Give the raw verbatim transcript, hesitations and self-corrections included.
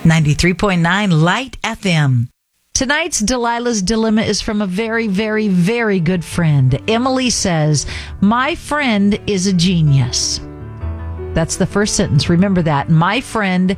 ninety-three point nine Light F M. Tonight's Delilah's Dilemma is from a very, very, very good friend. Emily says, my friend is a genius. That's the first sentence. Remember that. My friend